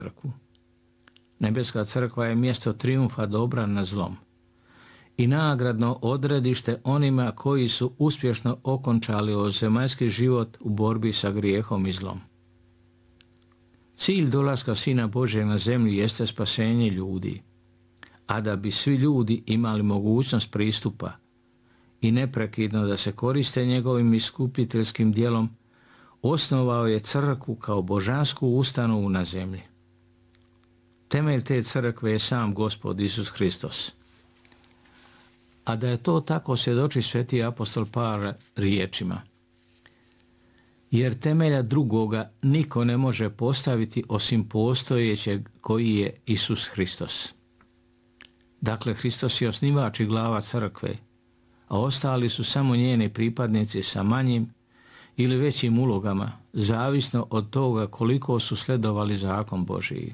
crkvu. Nebeska crkva je mjesto trijumfa dobra nad zlom i nagradno odredište onima koji su uspješno okončali ovozemaljski život u borbi sa grijehom i zlom. Cilj dolaska Sina Božjeg na zemlju jeste spasenje ljudi, a da bi svi ljudi imali mogućnost pristupa i neprekidno da se koriste njegovim iskupiteljskim djelom, osnovao je crkvu kao božansku ustanovu na zemlji. Temelj te crkve je sam Gospod Isus Hristos. A da je to tako svjedoči sveti apostol Pavle riječima: jer temelja drugoga niko ne može postaviti osim postojećeg koji je Isus Hristos. Dakle, Hristos je osnivač i glava crkve, a ostali su samo njeni pripadnici sa manjim ili većim ulogama, zavisno od toga koliko su sledovali zakon Božiji.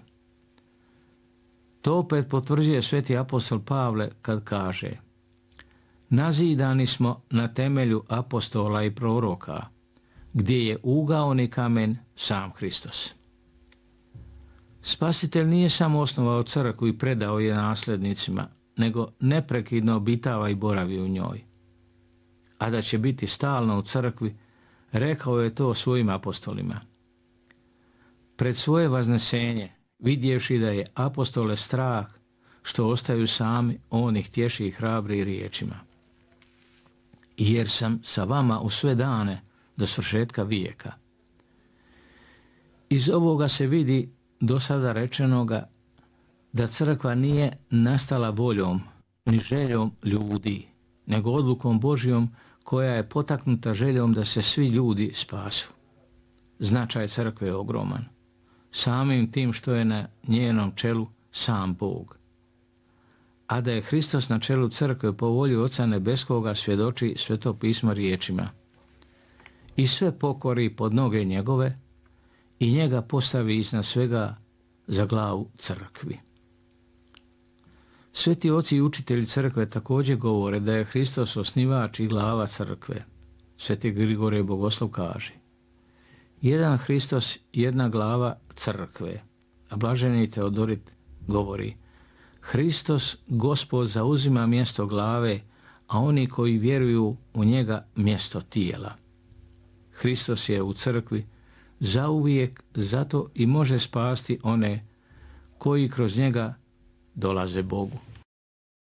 To opet potvrđuje sveti apostol Pavle kad kaže: nazidani smo na temelju apostola i proroka, gdje je ugaoni kamen sam Hristos. Spasitelj nije samo osnovao crkvu i predao je nasljednicima, nego neprekidno obitava i boravi u njoj. A da će biti stalno u crkvi, rekao je to svojim apostolima. Pred svoje vaznesenje, vidjevši da je apostole strah što ostaju sami, on ih tješi i hrabri riječima: jer sam sa vama u sve dane do svršetka vijeka. Iz ovoga se vidi do sada rečenoga da crkva nije nastala voljom ni željom ljudi, nego odlukom Božjom koja je potaknuta željom da se svi ljudi spasu. Značaj crkve je ogroman, samim tim što je na njenom čelu sam Bog. A da je Hristos na čelu crkve po volji Oca Nebeskoga svjedoči Sveto pismo riječima: i sve pokori pod noge njegove i njega postavi iznad svega za glavu crkvi. Sveti oci i učitelji crkve također govore da je Hristos osnivač i glava crkve. Sveti Grigorije Bogoslov kaže: jedan Hristos, jedna glava crkve. A blaženi Teodorit govori: Hristos, Gospod, zauzima mjesto glave, a oni koji vjeruju u njega mjesto tijela. Hristos je u crkvi zauvijek, zato i može spasti one koji kroz njega dolaze Bogu.